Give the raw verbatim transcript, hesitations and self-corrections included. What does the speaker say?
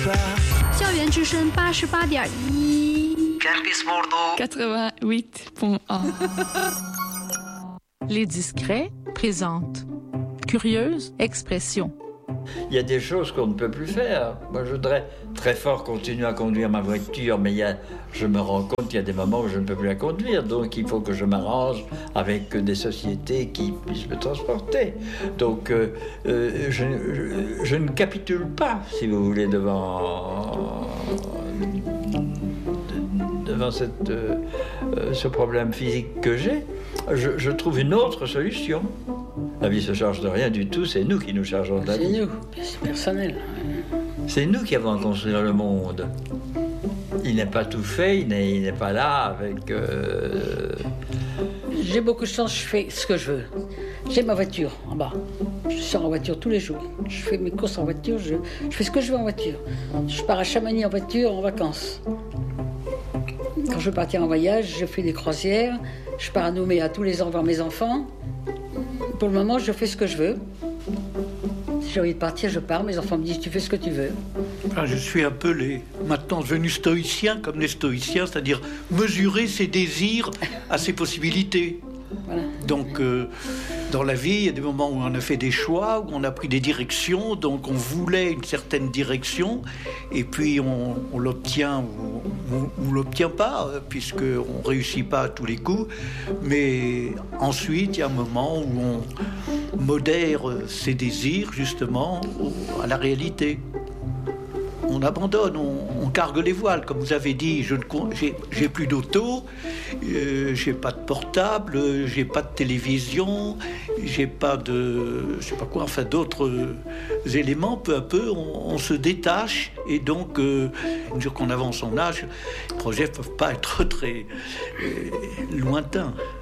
校园之声八十八点一 Campus Bordeaux quatre-vingt-huit point un. Les Discrets présentent Curieuse Expression. Il y a des choses qu'on ne peut plus faire. Moi, je voudrais très fort continuer à conduire ma voiture, mais il y a, je me rends compte qu'il y a des moments où je ne peux plus la conduire. Donc, il faut que je m'arrange avec des sociétés qui puissent me transporter. Donc, euh, euh, je, je, je ne capitule pas, si vous voulez, devant, devant cette, euh, ce problème physique que j'ai. Je, je trouve une autre solution. La vie se charge de rien du tout, c'est nous qui nous chargeons de la vie. C'est nous, c'est personnel. C'est nous qui avons à construire le monde. Il n'est pas tout fait, il n'est, il n'est pas là avec... Euh... J'ai beaucoup de chance, je fais ce que je veux. J'ai ma voiture en bas. Je sors en voiture tous les jours. Je fais mes courses en voiture, je, je fais ce que je veux en voiture. Je pars à Chamonix en voiture en vacances. Quand je veux partir en voyage, je fais des croisières. Je pars à Nouméa tous les ans voir mes enfants. Pour le moment, je fais ce que je veux. Si j'ai envie de partir, je pars. Mes enfants me disent, tu fais ce que tu veux. Enfin, je suis un peu les... maintenant devenu stoïcien comme les stoïciens, c'est-à-dire mesurer ses désirs à ses possibilités. Voilà. Donc, euh, dans la vie, il y a des moments où on a fait des choix, où on a pris des directions, donc on voulait une certaine direction, et puis on, on l'obtient ou on ne l'obtient pas, puisqu'on ne réussit pas à tous les coups. Mais ensuite, il y a un moment où on modère ses désirs, justement, à la réalité. On abandonne, on, on cargue les voiles. Comme vous avez dit, je ne, j'ai, j'ai plus d'auto, euh, j'ai pas de portable, j'ai pas de télévision, j'ai pas de, je sais pas quoi, enfin d'autres euh, éléments. Peu à peu, on, on se détache et donc, euh, à mesure qu'on avance en âge, les projets peuvent pas être très euh, lointains.